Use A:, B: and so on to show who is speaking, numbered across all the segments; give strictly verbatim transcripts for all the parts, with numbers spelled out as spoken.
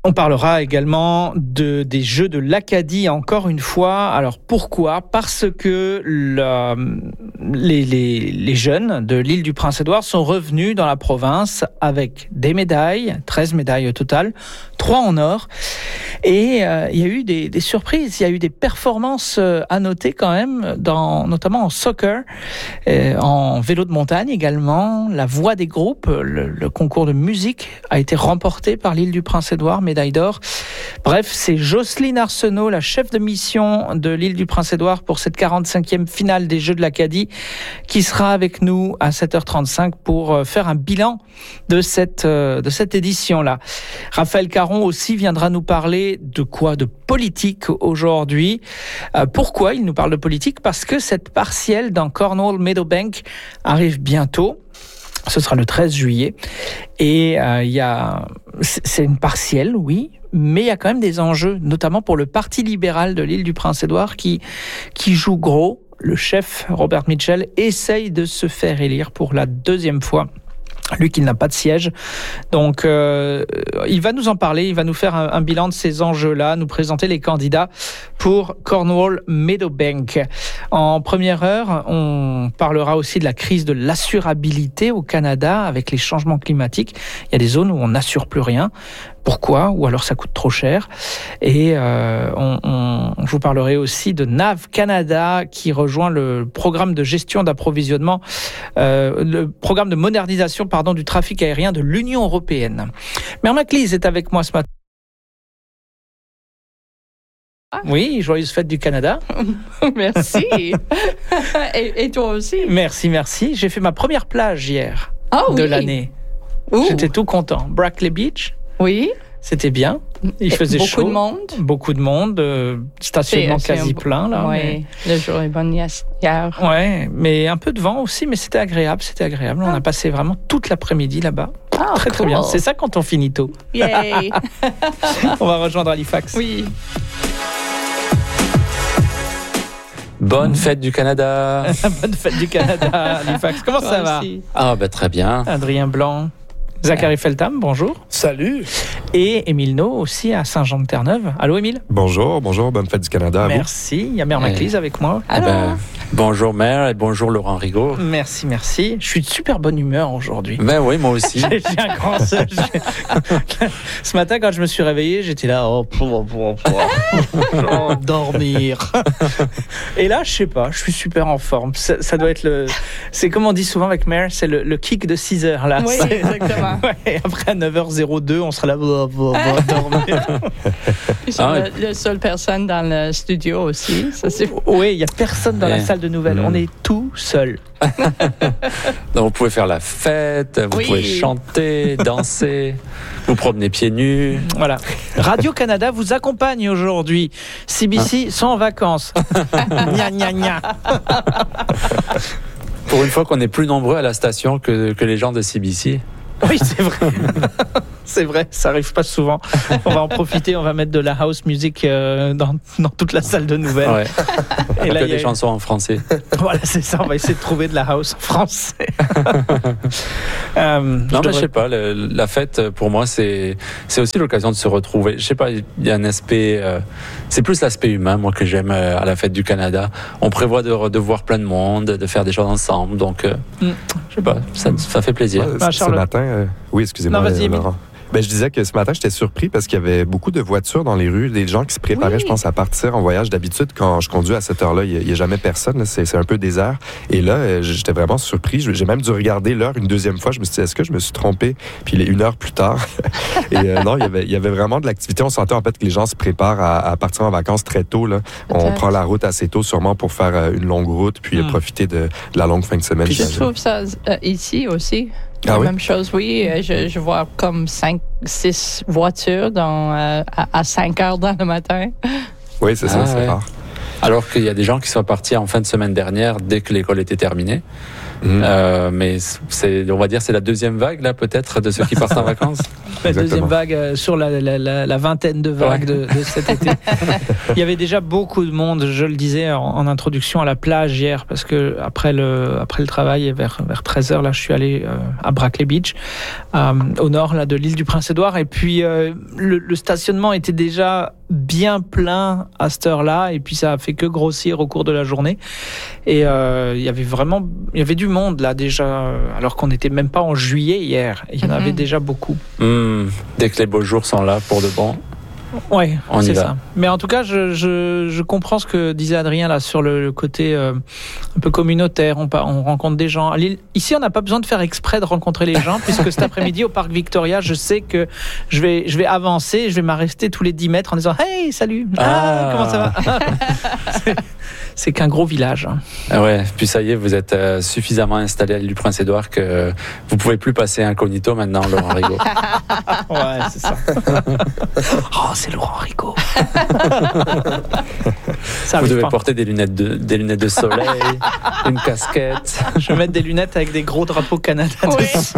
A: On parlera également de, des Jeux de l'Acadie encore une fois. Alors pourquoi ? Parce que la, les, les, les jeunes de l'île du Prince-Édouard sont revenus dans la province avec des médailles, treize médailles au total, trois en or. Et euh, il y a eu des, des surprises, il y a eu des performances à noter quand même, dans, notamment en soccer, euh, en vélo de montagne également. La voix des groupes, le, le concours de musique a été remporté par l'île du Prince-Édouard, médaille d'or. Bref, c'est Jocelyne Arsenault, la chef de mission de l'île du Prince-Édouard pour cette quarante-cinquième finale des Jeux de l'Acadie, qui sera avec nous à sept heures trente-cinq pour faire un bilan de cette, de cette édition-là. Raphaël Caron aussi viendra nous parler de quoi ? De politique aujourd'hui. Euh, pourquoi il nous parle de politique ? Parce que cette partielle dans Cornwall Meadowbank arrive bientôt. Ce sera le treize juillet. Et euh, il y a, c'est une partielle, oui, mais il y a quand même des enjeux, notamment pour le Parti libéral de l'île du Prince-Édouard qui, qui joue gros. Le chef, Robert Mitchell, essaye de se faire élire pour la deuxième fois. Lui qui n'a pas de siège. Donc, euh, il va nous en parler, il va nous faire un, un bilan de ces enjeux-là, nous présenter les candidats pour Cornwall Meadowbank. En première heure, on parlera aussi de la crise de l'assurabilité au Canada avec les changements climatiques. Il y a des zones où on n'assure plus rien. Pourquoi ? Ou alors ça coûte trop cher. Et euh, on, on, je vous parlerai aussi de Nav Canada qui rejoint le programme de gestion d'approvisionnement, euh, le programme de modernisation pardon, du trafic aérien de l'Union européenne. Mère Maclise est avec moi ce matin. Oui, joyeuse fête du Canada.
B: Merci. et, et toi aussi.
A: Merci, merci. J'ai fait ma première plage hier
B: oh,
A: de
B: oui.
A: l'année.
B: Ouh.
A: J'étais tout content. Brackley Beach.
B: Oui.
A: C'était bien. Il faisait
B: beaucoup
A: chaud.
B: Beaucoup de monde.
A: Beaucoup de monde. Euh, stationnement c'est, quasi c'est plein, là.
B: Oui,
A: mais...
B: le jour est bon hier.
A: Oui, mais un peu de vent aussi, mais c'était agréable. C'était agréable. Ah. On a passé vraiment toute l'après-midi là-bas.
B: Ah,
A: très,
B: cool.
A: très bien. C'est ça quand on finit tôt.
B: Yay.
A: On va rejoindre Halifax.
B: Oui.
C: Bonne fête du Canada.
A: Bonne fête du Canada, Halifax. Comment
B: Toi
A: ça va ?
C: Ah, bah, très bien.
A: Adrien Blanc. Zachary Feltham, bonjour.
D: Salut.
A: Et Émile No aussi à Saint-Jean-de-Terre-Neuve. Allô Émile.
D: Bonjour, bonjour, bonne fête du Canada à
A: Merci. Vous. Il y a Mère Maclise avec moi.
C: Eh ben, bonjour Mère et bonjour Laurent Rigaud.
A: Merci, merci. Je suis de super bonne humeur aujourd'hui.
C: Ben oui, moi aussi.
A: j'ai, j'ai un grand... Ce matin, quand je me suis réveillé, j'étais là, oh, pour, pour, pour, oh dormir. Et là, je sais pas, je suis super en forme. Ça, ça doit être le... C'est comme on dit souvent avec Mère, c'est le, le kick de six heures là.
B: Oui,
A: c'est...
B: exactement.
A: Ouais, après à neuf heures zéro deux, on sera là pour dormir.
B: Je suis ah, la, la seule personne dans le studio aussi. Ça, c'est...
A: Oui, il n'y a personne dans ouais. la salle de nouvelles. Mmh. On est tout seul.
C: Donc, vous pouvez faire la fête, vous oui. pouvez chanter, danser, vous promener pieds nus.
A: Voilà. Radio-Canada vous accompagne aujourd'hui. C B C hein? sont en vacances. Gna gna gna.
C: Pour une fois qu'on est plus nombreux à la station que, que les gens de C B C.
A: Oui, c'est vrai. C'est vrai, ça arrive pas souvent. On va en profiter, on va mettre de la house music euh, dans, dans toute la salle de nouvelles.
C: Ouais.
A: Et
C: là,
A: que
C: il y a des chansons en français.
A: Voilà, c'est ça. On va essayer de trouver de la house en français. euh,
C: non,
A: je
C: mais
A: devrais...
C: je sais pas. Le, la fête, pour moi, c'est c'est aussi l'occasion de se retrouver. Je sais pas. Il y a un aspect. Euh, c'est plus l'aspect humain, moi, que j'aime euh, à la fête du Canada. On prévoit de, de voir plein de monde, de faire des choses ensemble. Donc, euh, mm. je sais pas. Ça, ça fait plaisir.
D: Ouais, ce matin. Euh, oui, excusez-moi,
A: non, vas-y,
D: Laurent. Ben, je disais que ce matin, j'étais surpris parce qu'il y avait beaucoup de voitures dans les rues, des gens qui se préparaient, oui. je pense, à partir en voyage. D'habitude, quand je conduis à cette heure-là, il n'y a, a jamais personne. Là, c'est, c'est un peu désert. Et là, j'étais vraiment surpris. J'ai même dû regarder l'heure une deuxième fois. Je me suis dit, est-ce que je me suis trompé? Puis il est une heure plus tard. Et euh, non, il y, avait, il y avait vraiment de l'activité. On sentait en fait que les gens se préparent à, à partir en vacances très tôt. Là. On prend la route assez tôt, sûrement pour faire une longue route, puis mm. profiter de, de la longue fin de semaine.
B: Puis je trouve ça euh, ici aussi.
D: Ah
B: la
D: oui?
B: même chose, oui. Je, je vois comme cinq, six voitures dans, euh, à, à cinq heures dans le matin.
D: Oui, c'est ça,
C: ah,
D: c'est
C: ouais.
D: rare.
C: Alors qu'il y a des gens qui sont partis en fin de semaine dernière, dès que l'école était terminée. Mmh. Euh, mais c'est, on va dire, c'est la deuxième vague là, peut-être, de ceux qui partent en vacances.
A: La Exactement. deuxième vague euh, sur la, la, la, la vingtaine de vagues ouais. de, de cet été. Il y avait déjà beaucoup de monde, je le disais en, en introduction, à la plage hier, parce que après le, après le travail, vers, vers treize heures, là, je suis allé euh, à Brackley Beach, euh, au nord là, de l'île du Prince-Édouard, et puis euh, le, le stationnement était déjà bien plein à cette heure-là, et puis ça a fait que grossir au cours de la journée. Et euh, il y avait vraiment, il y avait du monde là déjà, alors qu'on n'était même pas en juillet hier. Il y en mm-hmm. avait déjà beaucoup.
C: Mmh, dès que les beaux jours sont là pour de bon.
A: Ouais,
C: on
A: c'est
C: y va.
A: ça. Mais en tout cas, je, je, je comprends ce que disait Adrien là sur le, le côté euh, un peu communautaire. On, on rencontre des gens. Ici, on n'a pas besoin de faire exprès de rencontrer les gens, puisque cet après-midi au parc Victoria, je sais que je vais, je vais avancer, je vais m'arrêter tous les dix mètres en disant hey, salut. Ah, ah comment ça va. c'est, c'est qu'un gros village.
C: Ah ouais. Puis ça y est, vous êtes euh, suffisamment installé à l'île du Prince-Édouard que vous pouvez plus passer incognito maintenant, Laurent Rigaud.
A: Ouais, c'est ça. Oh, c'est Laurent Rigaud.
C: Vous devez pas. porter des lunettes de, des lunettes de soleil, une casquette.
A: Je vais mettre des lunettes avec des gros drapeaux Canada dessus.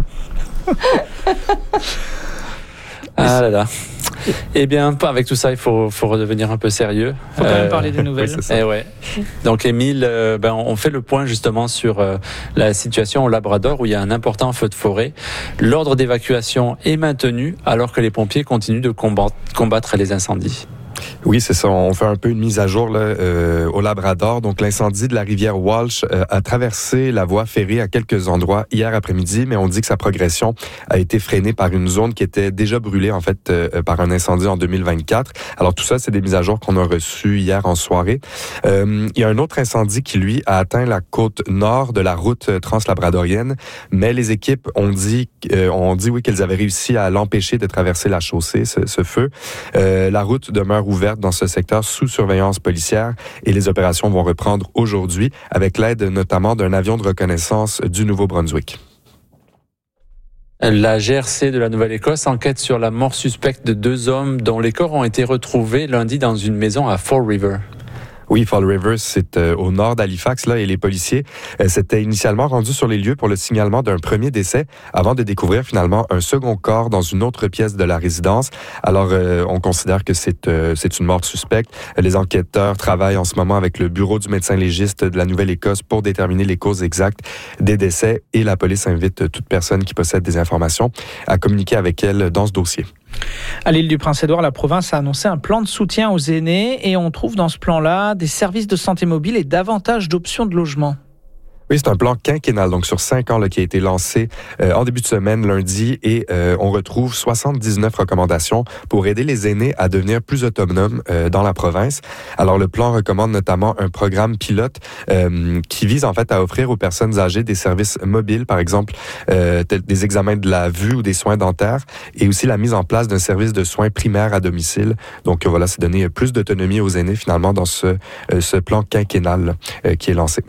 C: Ah là là. Eh bien, avec tout ça, il faut, faut redevenir un peu sérieux.
A: Il faut quand même euh, parler des nouvelles.
C: Oui, et ouais. Donc, Émile, euh, ben, on fait le point justement sur euh, la situation au Labrador où il y a un important feu de forêt. L'ordre d'évacuation est maintenu alors que les pompiers continuent de combattre, combattre les incendies.
D: Oui, c'est ça. On fait un peu une mise à jour là, euh, au Labrador. Donc, l'incendie de la rivière Walsh euh, a traversé la voie ferrée à quelques endroits hier après-midi, mais on dit que sa progression a été freinée par une zone qui était déjà brûlée, en fait, euh, par un incendie en deux mille vingt-quatre. Alors, tout ça, c'est des mises à jour qu'on a reçues hier en soirée. Euh, il y a un autre incendie qui, lui, a atteint la côte nord de la route translabradorienne, mais les équipes ont dit, euh, ont dit oui, qu'elles avaient réussi à l'empêcher de traverser la chaussée, ce, ce feu. Euh, la route demeure ouverte dans ce secteur sous surveillance policière et les opérations vont reprendre aujourd'hui avec l'aide notamment d'un avion de reconnaissance du Nouveau-Brunswick.
C: La G R C de la Nouvelle-Écosse enquête sur la mort suspecte de deux hommes dont les corps ont été retrouvés lundi dans une maison à Fall River.
D: Oui, Fall River, c'est euh, au nord d'Halifax, là, et les policiers euh, s'étaient initialement rendus sur les lieux pour le signalement d'un premier décès avant de découvrir finalement un second corps dans une autre pièce de la résidence. Alors, euh, on considère que c'est, euh, c'est une mort suspecte. Les enquêteurs travaillent en ce moment avec le bureau du médecin légiste de la Nouvelle-Écosse pour déterminer les causes exactes des décès et la police invite toute personne qui possède des informations à communiquer avec elle dans ce dossier.
A: À l'île du Prince-Édouard, la province a annoncé un plan de soutien aux aînés et on trouve dans ce plan-là des services de santé mobile et davantage d'options de logement.
D: Oui, c'est un plan quinquennal, donc sur cinq ans, là, qui a été lancé euh, en début de semaine, lundi, et euh, on retrouve soixante-dix-neuf recommandations pour aider les aînés à devenir plus autonomes euh, dans la province. Alors, le plan recommande notamment un programme pilote euh, qui vise en fait à offrir aux personnes âgées des services mobiles, par exemple euh, des examens de la vue ou des soins dentaires, et aussi la mise en place d'un service de soins primaires à domicile. Donc voilà, c'est donner plus d'autonomie aux aînés finalement dans ce, euh, ce plan quinquennal euh, qui est lancé.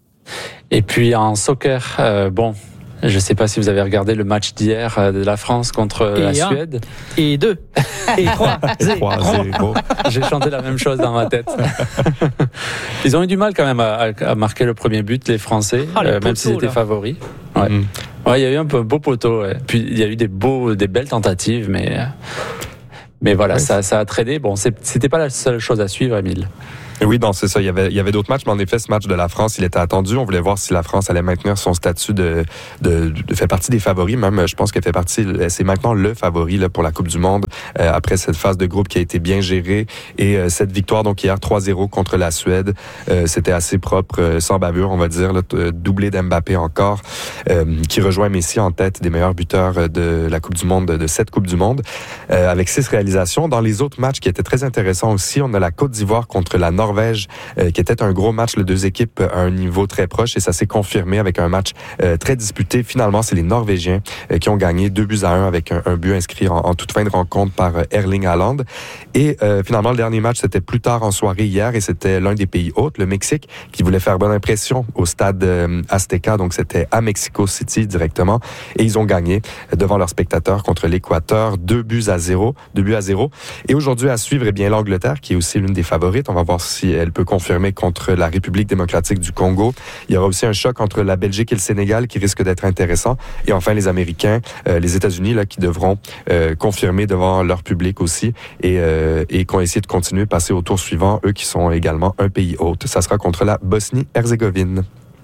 C: Et puis en soccer, euh, bon, je ne sais pas si vous avez regardé le match d'hier euh, de la France contre
A: et
C: la
A: un,
C: Suède.
A: Et deux. Et trois.
D: Et trois, zéro.
C: J'ai chanté la même chose dans ma tête. Ils ont eu du mal quand même à, à marquer le premier but, les Français,
A: ah, les
C: euh,
A: poteaux,
C: même s'ils étaient
A: là.
C: favoris. Ouais. Mm. Ouais, il y a eu un peu beau poteau. Ouais. Puis il y a eu des beaux, des belles tentatives, mais mais voilà, ouais. ça, ça a traîné. Bon, c'est, c'était pas la seule chose à suivre, Émile.
D: Oui, donc c'est ça. Il y avait, il y avait d'autres matchs, mais en effet, ce match de la France, il était attendu. On voulait voir si la France allait maintenir son statut de, de, de fait partie des favoris. Même, je pense qu'elle fait partie, c'est maintenant le favori là, pour la Coupe du Monde euh, après cette phase de groupe qui a été bien gérée et euh, cette victoire donc hier trois zéro contre la Suède, euh, c'était assez propre, euh, sans bavure, on va dire, là, doublé d'Mbappé encore, euh, qui rejoint Messi en tête des meilleurs buteurs de la Coupe du Monde, de cette Coupe du Monde, euh, avec six réalisations. Dans les autres matchs qui étaient très intéressants aussi, on a la Côte d'Ivoire contre la Norvège. Norvège, euh, qui était un gros match, les deux équipes à un niveau très proche, et ça s'est confirmé avec un match euh, très disputé. Finalement, c'est les Norvégiens euh, qui ont gagné deux buts à un avec un, un but inscrit en, en toute fin de rencontre par euh, Erling Haaland. Et euh, finalement, le dernier match, c'était plus tard en soirée hier, et c'était l'un des pays hôtes, le Mexique, qui voulait faire bonne impression au stade euh, Azteca, donc c'était à Mexico City directement, et ils ont gagné euh, devant leurs spectateurs contre l'Équateur, deux buts à zéro, deux buts à zéro. Et aujourd'hui, à suivre, eh bien, l'Angleterre, qui est aussi l'une des favorites. On va voir si si elle peut confirmer contre la République démocratique du Congo. Il y aura aussi un choc entre la Belgique et le Sénégal qui risque d'être intéressant. Et enfin, les Américains, euh, les États-Unis, là, qui devront euh, confirmer devant leur public aussi et, euh, et qui ont essayé de continuer, passer au tour suivant, eux qui sont également un pays hôte. Ça sera contre la Bosnie-Herzégovine.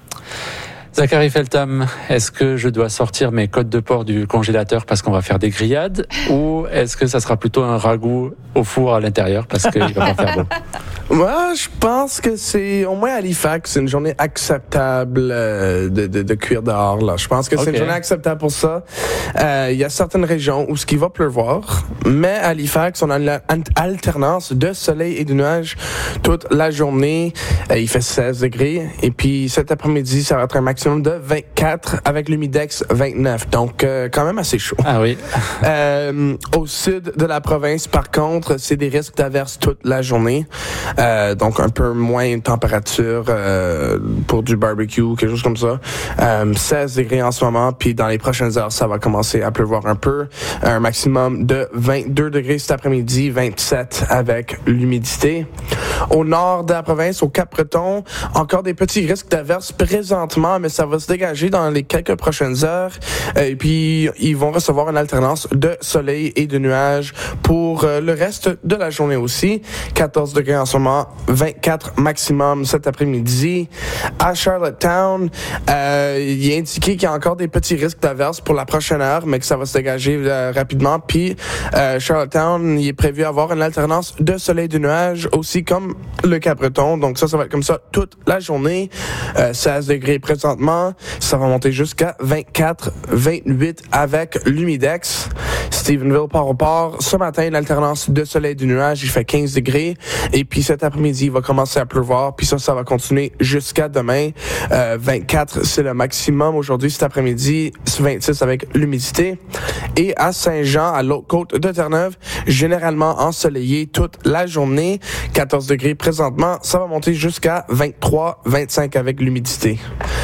C: Zachary Feltham, est-ce que je dois sortir mes côtes de porc du congélateur parce qu'on va faire des grillades ou est-ce que ça sera plutôt un ragoût au four à l'intérieur parce qu'il va pas faire beau?
E: Moi, je pense que c'est, au moins à Halifax, c'est une journée acceptable euh, de, de, de cuire dehors. Là. Je pense que c'est okay. Une journée acceptable pour ça. Euh, il y a certaines régions où ce qui va pleuvoir, mais à Halifax, on a une alternance de soleil et de nuages toute la journée. Euh, il fait seize degrés et puis cet après-midi, ça va être un maximum de vingt-quatre avec l'humidex vingt-neuf. Donc, euh, quand même assez chaud.
C: Ah oui.
E: euh, au sud de la province, par contre, c'est des risques d'averses toute la journée. Euh, donc un peu moins de température euh, pour du barbecue, quelque chose comme ça. Euh, seize degrés en ce moment, puis dans les prochaines heures, ça va commencer à pleuvoir un peu. Un maximum de vingt-deux degrés cet après-midi, vingt-sept avec l'humidité. Au nord de la province, au Cap-Breton, encore des petits risques d'averses présentement, mais ça va se dégager dans les quelques prochaines heures. Euh, et puis, ils vont recevoir une alternance de soleil et de nuages pour euh, le reste de la journée aussi. quatorze degrés en ce moment, vingt-quatre maximum cet après-midi. À Charlottetown, euh, il est indiqué qu'il y a encore des petits risques d'averses pour la prochaine heure, mais que ça va se dégager euh, rapidement. Puis, euh, Charlottetown, il est prévu avoir une alternance de soleil et de nuages, aussi comme le Cap-Breton. Donc ça, ça va être comme ça toute la journée. Euh, seize degrés présentement. Ça va monter jusqu'à vingt-quatre, vingt-huit avec l'humidex. Stephenville, port au port. Ce matin, l'alternance de soleil et de nuages, il fait quinze degrés. Et puis cet après-midi, il va commencer à pleuvoir. Puis ça, ça va continuer jusqu'à demain. Euh, vingt-quatre, c'est le maximum aujourd'hui cet après-midi. vingt-six avec l'humidité. Et à Saint-Jean, à l'autre côte de Terre-Neuve, généralement ensoleillé toute la journée. quatorze degrés présentement. Ça va monter jusqu'à vingt-trois, vingt-cinq avec l'humidité.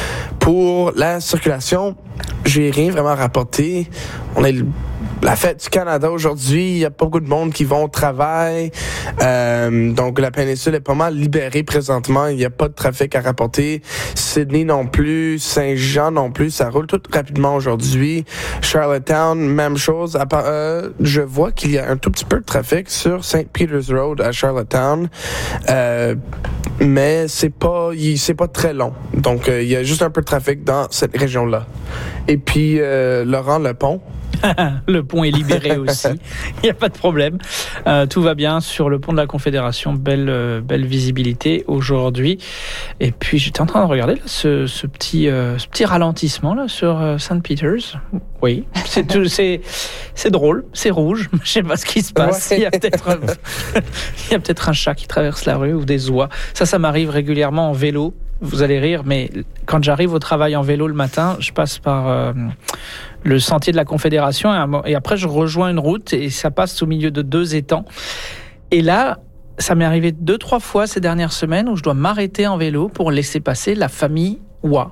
E: Pour la circulation, j'ai rien vraiment rapporté. On a la fête du Canada aujourd'hui, il y a pas beaucoup de monde qui vont au travail. Euh, donc la péninsule est pas mal libérée présentement. Il n'y a pas de trafic à rapporter. Sydney non plus, Saint-Jean non plus. Ça roule tout rapidement aujourd'hui. Charlottetown, même chose. À part, euh, je vois qu'il y a un tout petit peu de trafic sur Saint Peter's Road à Charlottetown. Euh, mais c'est pas, il, c'est pas très long. Donc euh, il y a juste un peu de trafic dans cette région-là. Et puis euh, Laurent, le pont.
A: Le pont est libéré aussi, il n'y a pas de problème. Euh, tout va bien sur le pont de la Confédération, belle, euh, belle visibilité aujourd'hui. Et puis j'étais en train de regarder là, ce, ce, petit, euh, ce petit ralentissement là, sur euh, Saint Peter's. Oui, c'est, tout, c'est, c'est drôle, c'est rouge, je ne sais pas ce qui se passe. Ouais. Il y a peut-être un, il y a peut-être un chat qui traverse la rue ou des oies. Ça, ça m'arrive régulièrement en vélo. Vous allez rire, mais quand j'arrive au travail en vélo le matin, je passe par euh, le sentier de la Confédération et, et après je rejoins une route et ça passe au milieu de deux étangs. Et là, ça m'est arrivé deux, trois fois ces dernières semaines où je dois m'arrêter en vélo pour laisser passer la famille oie.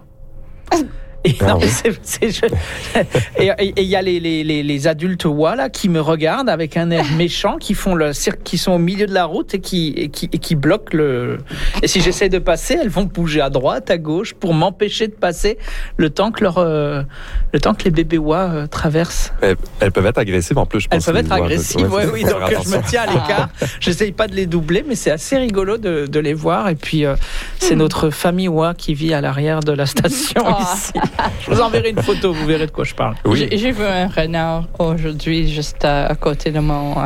A: Et
D: ah
A: non,
D: oui.
A: mais c'est, c'est, je... et il y a les, les, les, les adultes oies là qui me regardent avec un air méchant, qui font le cirque, qui sont au milieu de la route et qui, et qui, et qui bloquent le. Et si j'essaie de passer, elles vont bouger à droite, à gauche pour m'empêcher de passer le temps que leur, euh, le temps que les bébés oies euh, traversent.
D: Elles, elles peuvent être agressives en plus, je pense.
A: Elles peuvent être agressives, oui, oui. Donc
D: attention.
A: Je me tiens à l'écart. J'essaye pas de les doubler, mais c'est assez rigolo de, de les voir. Et puis euh, c'est mmh. notre famille oie qui vit à l'arrière de la station oh. ici. Je vous enverrai une photo, vous verrez de quoi je parle.
B: Oui. J'ai, j'ai vu un renard aujourd'hui juste à, à côté de mon,